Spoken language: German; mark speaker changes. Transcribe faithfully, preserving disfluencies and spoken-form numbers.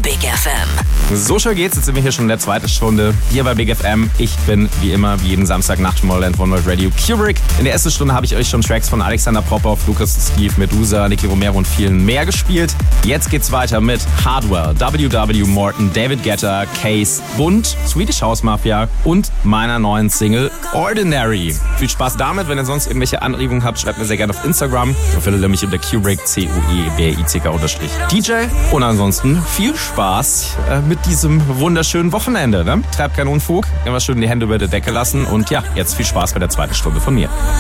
Speaker 1: Big F M.
Speaker 2: So schön geht's, jetzt sind wir hier schon in der zweiten Stunde hier bei Big F M. Ich bin wie immer, wie jeden Samstag nach Tomorrowland One World Radio Kubrick. In der ersten Stunde habe ich euch schon Tracks von Alexander Popov, Lucas Steve, Medusa, Nicky Romero und vielen mehr gespielt. Jetzt geht's weiter mit Hardwell, W W Morton, David Guetta, Case, Bund, Swedish House Mafia und meiner neuen Single Ordinary. Viel Spaß damit. Wenn ihr sonst irgendwelche Anregungen habt, schreibt mir sehr gerne auf Instagram. Da findet ihr mich unter Kubrick, C U E B R I C K unterstrich D J. Und ansonsten viel Spaß äh, mit diesem wunderschönen Wochenende. Ne? Treibt keinen Unfug, immer schön die Hände über der Decke lassen. Und ja, jetzt viel Spaß bei der zweiten Stunde von mir.